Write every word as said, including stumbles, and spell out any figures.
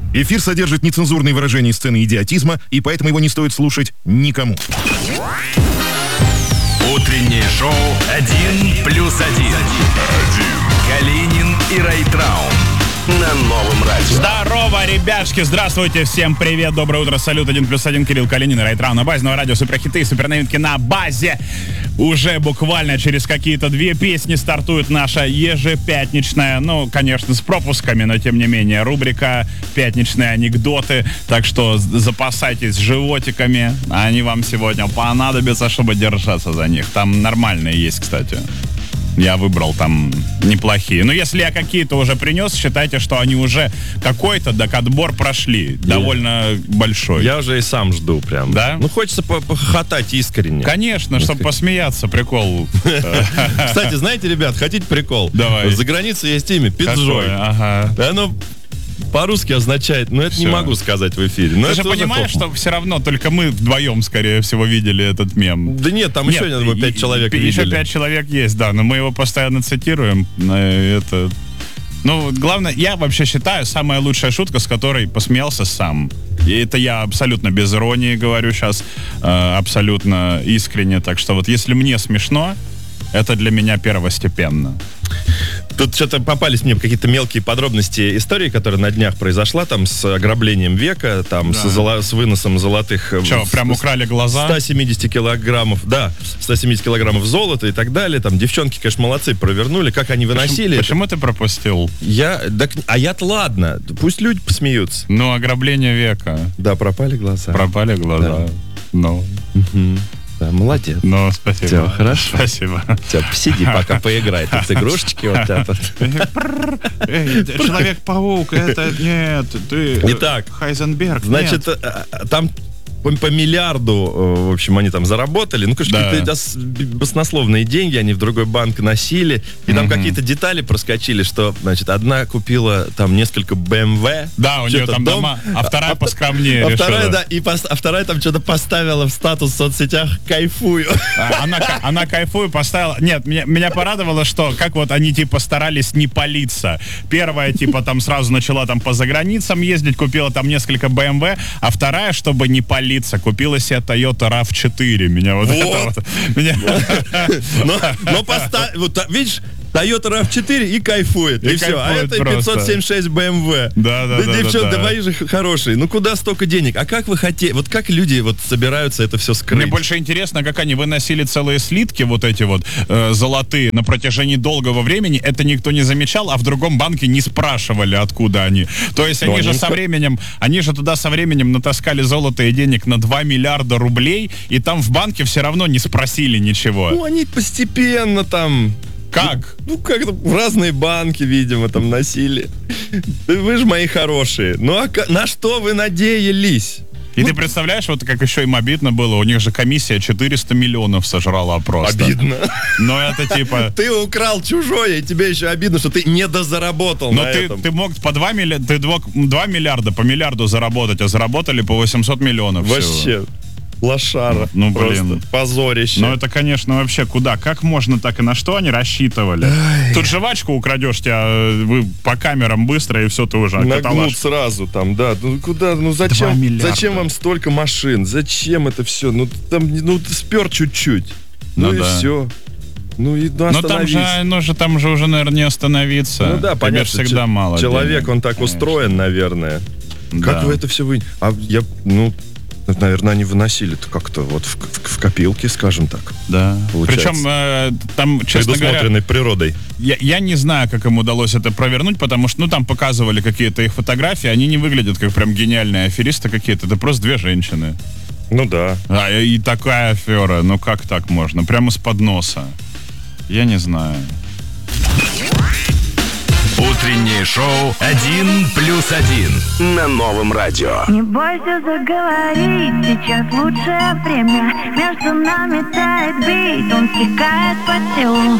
Эфир содержит нецензурные выражения и сцены идиотизма, и поэтому его не стоит слушать никому. Утреннее шоу «Один плюс один». Калинин и Райtraum на Новом радио. Здорово, ребятушки, здравствуйте, всем привет, доброе утро, салют, один плюс один, Кирилл Калинин и Райtraum на базе Нового радио, суперхиты и суперновинки на базе. Уже буквально через какие-то две песни стартует наша ежепятничная, ну, конечно, с пропусками, но тем не менее, рубрика «Пятничные анекдоты». Так что запасайтесь животиками, они вам сегодня понадобятся, чтобы держаться за них. Там нормальные есть, кстати. Я выбрал там неплохие. Но если я какие-то уже принес, считайте, что они уже какой-то так отбор прошли. Я... Довольно большой. Я уже и сам жду прям. Да? Ну, хочется похохотать искренне. Конечно, чтобы посмеяться, прикол. Кстати, знаете, ребят, хотите прикол? Давай. За границей есть имя Пиджой. Ага. Оно по-русски означает, но это Все. Не могу сказать в эфире. Но Ты же это понимаешь, что все равно только мы вдвоем, скорее всего, видели этот мем. Да нет, там Нет, еще, я думаю, пять и- человек и- Еще видели. пять человек есть, да, но мы его постоянно цитируем. э, Это... Ну, главное, я вообще считаю, самая лучшая шутка, с которой посмеялся сам. И это я абсолютно без иронии говорю сейчас, э, абсолютно искренне. Так что вот если мне смешно, это для меня первостепенно. Тут что-то попались мне какие-то мелкие подробности истории, которая на днях произошла, там с ограблением века, там Да. с, золо- с выносом золотых... Что, в- прям с- украли глаза? сто семьдесят килограммов, да, сто семьдесят килограммов золота и так далее. Там девчонки, конечно, молодцы, провернули, как они выносили. Почему, почему ты пропустил? Я, так, а я-то ладно, пусть люди посмеются. Ну, ограбление века. Да, пропали глаза. Пропали глаза. Да. Ну, Мгм. Да, молодец. ну, спасибо. Всё, хорошо. Спасибо. Всё, посиди, пока поиграй. Тут с игрушечки вот так вот. Эй, Человек-паук, это нет, ты... Итак, Хайзенберг, Значит, нет. э, э, там по, по миллиарду, э, в общем, они там заработали. Ну, конечно, Да. какие-то ос- баснословные деньги они в другой банк носили. И там Мгм. какие-то детали проскочили, что, значит, одна купила там несколько бэ эм вэ. Да, у нее что-то там дом, дома, а вторая поскромнее А решила. вторая, да, и пос- а вторая там что-то поставила в статус в соцсетях «Кайфую». А, Она, ка- она кайфую поставила. Нет, меня, меня порадовало, что как вот они типа старались не палиться. Первая типа там сразу начала там по заграницам ездить, купила там несколько бэ эм вэ, а вторая, чтобы не палиться, купила себе Toyota рав четыре. Меня вот, Вот. это вот... Меня... Но, но поста- вот, а, видишь, Toyota рав четыре и кайфует. И И, все. А кайфует это просто. пятьсот семьдесят шесть бэ эм вэ. Да, да, да, девчонки, да, да. давай же хорошие. Ну куда столько денег? А как вы хотите? Вот как люди вот собираются это все скрыть? Мне больше интересно, как они выносили целые слитки вот эти вот э, золотые на протяжении долгого времени. Это никто не замечал, а в другом банке не спрашивали, откуда они. То есть они Но же они со х- временем, они же туда со временем натаскали золото и денег на два миллиарда рублей, и там в банке все равно не спросили ничего. Ну они постепенно там... Как? Ну, как-то в разные банки, видимо, там носили. Да вы же мои хорошие. Ну, а ка- на что вы надеялись? И ты представляешь, вот как еще им обидно было, у них же комиссия четыреста миллионов сожрала просто. Обидно. Но это типа... Ты украл чужое, и тебе еще обидно, что ты недозаработал Но на ты, этом. ты мог по два миллиарда, ты два, два миллиарда по миллиарду заработать, а заработали по восемьсот миллионов всего. Вообще, лошара. Ну, Просто блин. позорище. Ну это, конечно, вообще куда? Как можно так и на что они рассчитывали? Тут жвачку украдешь, тебя э, вы по камерам быстро, и все, ты уже Нагнут каталаж. сразу там, да. Ну куда, ну Два зачем, миллиарда. зачем вам столько машин? Зачем это все? Ну там, ну ты спер чуть-чуть. Ну, Ну и да. все. Ну и ну, Но там остановись. же, ну же, там же уже, наверное, не остановиться. Ну да, Тебе понятно. ж всегда ч- мало Человек, денег, он так конечно. устроен, наверное. Как Да. вы это все вы... А я, ну, наверное, они выносили-то как-то вот в, в- в копилке, скажем так. Да. Получается. Причем э, там, честно говоря, Предусмотренной природой. я, я не знаю, как им удалось это провернуть, потому что, ну, там показывали какие-то их фотографии, они не выглядят как прям гениальные аферисты какие-то, это просто две женщины. Ну да. А, и такая афера, ну как так можно? Прямо с-под носа. Я не знаю. Утреннее шоу «Один плюс один» на Новом радио. Не бойся заговорить, сейчас лучшее время. Между нами тает бит, он стекает по телу.